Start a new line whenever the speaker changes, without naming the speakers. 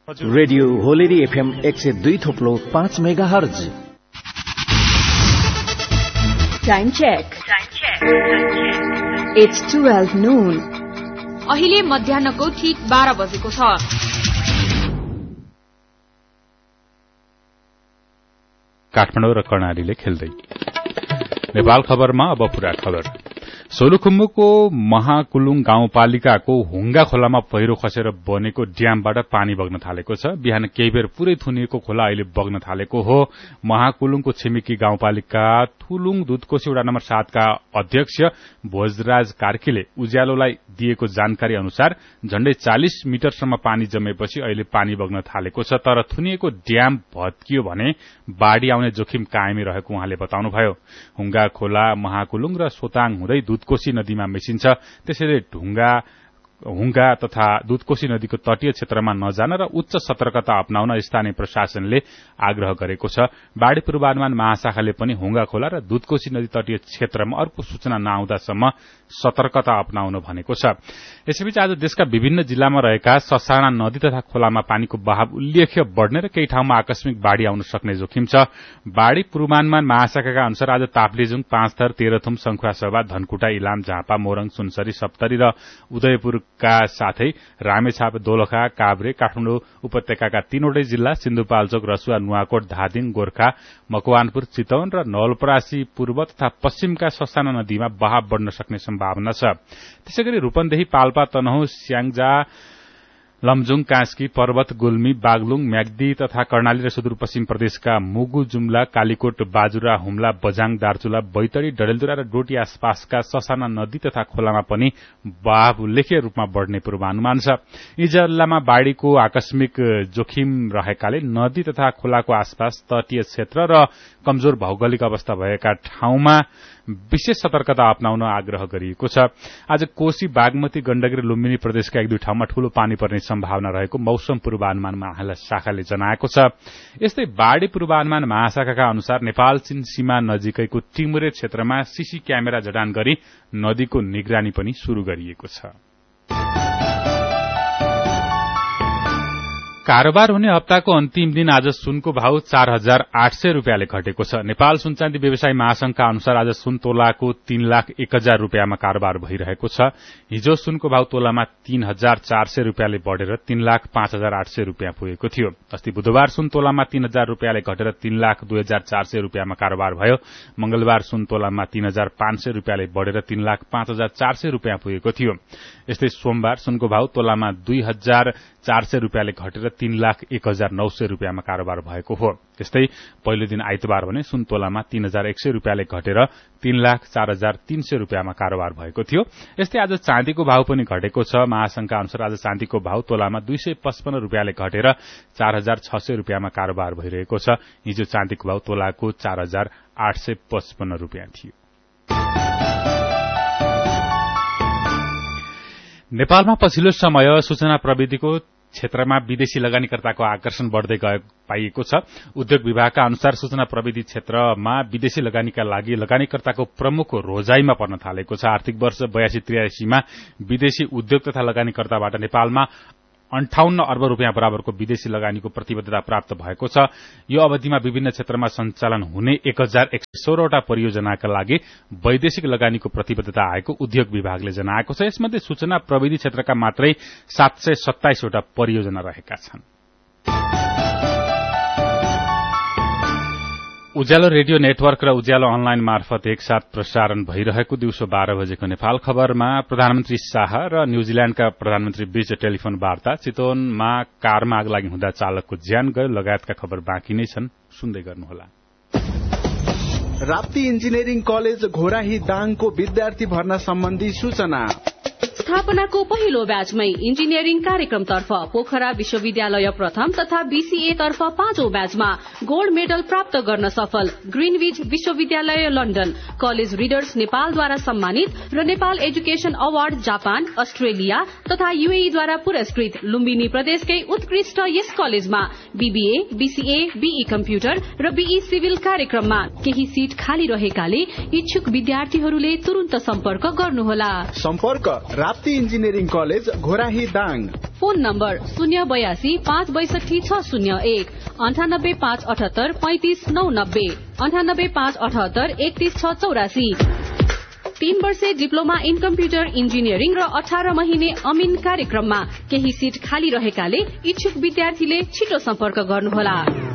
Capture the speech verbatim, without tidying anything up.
Radio होलेरी FM एक सय दुई थोप्लो पाँच mega hertz.
Time check. It's twelve नून।
अहिले मध्याहको ठीक बाह्र बजेको छ।
काठमाडौँ र कर्णालीले खेल्दै। नेपाल खबरमा अब पूरा खबर। सोलुखुम्बुको महाकुलुङ गाउँपालिकाको हुंगा खोलामा पहिरो खसेर बनेको ड्यामबाट पानी बग्न थालेको छ। बिहान केही बेर पुरै थुनिएको खोला अहिले बग्न थालेको हो। महाकुलुङको छिमेकी गाउँपालिका थुलुङ दुधकोशी वडा नम्बर सातका अध्यक्ष भोजराज कार्कीले उज्यालोलाई दिएको जानकारी अनुसार झण्डै चालिस मिटरसम्म पानी जमेपछि अहिले पानी बग्न थालेको छ। तर थुनिएको ड्याम भत्कियो भने बाढ़ी आउने जोखिम कायमै रहेको उहाँले बताउनुभयो। हुंगा खोला महाकुलुङ र सोताङ हुँदै दुधकोशी नदीमा मिसिन्छ। त्यसैले ढुंगा हुंगा तथा दुधकोशी नदीको तटीय क्षेत्रमा नजान र उच्च सतर्कता अपनाउन स्थानीय प्रशासनले आग्रह गरेको छ। बाढ़ी पूर्वानुमान महाशाखाले पनि हुंगा खोला र दुधकोशी नदी तटीय क्षेत्रमा अर्को सूचना नआउँदासम्म सतर्कता अपनाउन भनेको छ। यसैबीच आज देशका विभिन्न जिल्लामा रहेका ससाना नदी तथा खोलामा पानीको बहाव उल्लेख्य बढ़ने र केही ठाउँमा आकस्मिक बाढ़ी आउन सक्ने जोखिम छ। बाढ़ी पूर्वानुमान महाशाखाका अनुसार आज ताप्लेजुङ, पाँचथर, तेह्रथुम, शंखुवासभा, धनकुटा, इलाम, झापा, मोरङ, सुनसरी, सप्तरी र उदयपुरका साथै रामेछाप, दोलखा, काभ्रे, काठमाडौँ उपत्यकाका तीनवटै जिल्ला, सिन्धुपाल्चोक, रसुवा, नुवाकोट, धादिङ, गोर्खा, मकवानपुर, चितवन र नवलपरासी पूर्व तथा पश्चिमका ससाना नदीमा बहाव बढ़न सक्ने सम्भावना छ। त्यसैगरी रूपन्देही, पाल्पा, तनहुँ, स्याङ्जा, लमजुङ, कास्की, पर्वत, गुल्मी, बागलुङ, म्याग्दी तथा कर्णाली र सुदूरपश्चिम प्रदेशका मुगु, जुम्ला, कालीकोट, बाजुरा, हुम्ला, बझाङ, दार्चुला, बैतडी, डडेलधुरा र डोटी आसपासका ससाना नदी तथा खोलामा पनि बहाव उल्लेख्य रूपमा बढ़ने पूर्वानुमान छ। यी जिल्लामा बाढ़ीको आकस्मिक जोखिम रहेकाले नदी तथा खोलाको आसपास तटीय क्षेत्र र कमजोर भौगोलिक अवस्था भएका ठाउँमा विशेष सतर्कता अपनाउन आग्रह गरिएको छ। आज कोशी, बागमती, गण्डकी र लुम्बिनी प्रदेशका एक दुई ठाउँमा ठूलो पानी पर्ने सम्भावना रहेको मौसम पूर्वानुमान महाशाखाले जनाएको छ। यस्तै बाढ़ी पूर्वानुमान महाशाखाका अनुसार नेपाल चीन सीमा नजिकैको टिमुरे क्षेत्रमा सीसी क्यामेरा जडान गरी नदीको निगरानी पनि शुरू गरिएको छ। कारोबार हुने हप्ताको अन्तिम दिन आज सुनको भाव चार हजार आठ सय रूपियाँले घटेको छ। नेपाल सुनचाँदी व्यवसायी महासंघका अनुसार आज सुन तोलाको तीन लाख एक हजार रूपियाँमा कारोबार भइरहेको छ। हिजो सुनको भाव तोलामा तीन हजार चार सय रूपियाँले बढ़ेर तीन लाख पाँच हजार आठ सय रूपियाँ पुगेको थियो। अस्ति बुधबार सुन तोलामा तीन हजार रूपियाँले घटेर तीन लाख दुई हजार चार सय रूपियाँमा कारोबार भयो। मंगलबार सुन तोलामा तीन हजार पाँच सय रूपियाँले बढ़ेर तीन लाख पाँच हजार चार सय रूपियाँ पुगेको थियो। यस्तै सोमबार सुनको भाव तोलामा दुई हजार चार सय रूपियाँले घटेर तीन लाख एक हजार नौ सय रूपियाँमा कारोबार भएको हो। त्यस्तै पहिलो दिन आइतबार भने सुन तोलामा तीन हजार एक सय रूपियाँले घटेर तीन लाख चार हजार तीन सय रूपियाँमा कारोबार भएको थियो। यस्तै आज चाँदीको भाव पनि घटेको छ। महासंघका अनुसार आज चाँदीको भाव तोलामा दुई सय पचपन्न रूपियाँले घटेर चार हजार छ सय रूपियाँमा कारोबार भइरहेको छ। हिजो चाँदीको भाव तोलाको चार हजार आठ सय पचपन्न रूपियाँ थियो। नेपालमा पछिल्लो समय सूचना प्रविधिको क्षेत्रमा विदेशी लगानीकर्ताको आकर्षण बढ़दै गएको पाइएको छ। उद्योग विभागका अनुसार सूचना प्रविधि क्षेत्रमा विदेशी लगानीका लागि लगानीकर्ताको प्रमुख रोजाइमा पर्न थालेको छ। आर्थिक वर्ष बयासी त्रियासीमा विदेशी उद्योग तथा लगानीकर्ताबाट नेपालमा अन्ठाउन्न अर्ब रूपियाँ बराबरको विदेशी लगानीको प्रतिबद्धता प्राप्त भएको छ। यो अवधिमा विभिन्न क्षेत्रमा सञ्चालन हुने एक हजार एक सय सोह्रवटा परियोजनाका लागि वैदेशिक लगानीको प्रतिबद्धता आएको उद्योग विभागले जनाएको छ। यसमध्ये सूचना प्रविधि क्षेत्रका मात्रै सात सय सत्ताइसवटा परियोजना रहेका छन्। उज्यालो रेडियो नेटवर्क र उज्यालो अनलाइन मार्फत एकसाथ प्रसारण भइरहेको दिउँसो बाह्र बजेको नेपाल खबरमा प्रधानमन्त्री शाह र न्यूजील्याण्डका प्रधानमन्त्री बीच टेलिफोन वार्ता, चितवनमा कारमा आग लागि हुँदा चालकको ज्यान गयो लगायतका खबर बाँकी नै छन्। सुन्दै गर्नुहोला।
राप्ती इन्जिनियरिङ कलेज घोराही दाङको विद्यार्थी भर्ना सम्बन्धी सूचना।
स्थापनाको पहिलो ब्याचमै इन्जिनियरिङ कार्यक्रमतर्फ पोखरा विश्वविद्यालय प्रथम तथा बीसीए तर्फ पाँचौं ब्याचमा गोल्ड मेडल प्राप्त गर्न सफल ग्रीनविच विश्वविद्यालय लन्डन, कलेज रिडर्स नेपालद्वारा सम्मानित र Nepal education award Japan, Australia तथा यूएईद्वारा पुरस्कृत लुम्बिनी प्रदेशकै उत्कृष्ट यस कलेजमा बीबीए, बीसीए, बीई कम्प्युटर र बीई सिभिल कार्यक्रममा केही सीट खाली रहेकाले इच्छुक विद्यार्थीहरूले तुरन्त सम्पर्क गर्नुहोला।
सम्पर्क Rapti engineering college Ghorahi Dang.
Phone number शून्य बयासी पाँच बैसठी छ शून्य एक अन्ठानब्बे पाँच अठहत्तर पैंतिस नौ नब्बे अन्ठानब्बे पाँच अठहत्तर एकतीस छ चौरासी। तीन वर्षे डिप्लोमा इन कम्प्युटर इन्जिनियरिङ र अठार महिने अमिन कार्यक्रममा केही सीट खाली रहेकाले इच्छुक विद्यार्थीले छिटो सम्पर्क गर्नुहोला।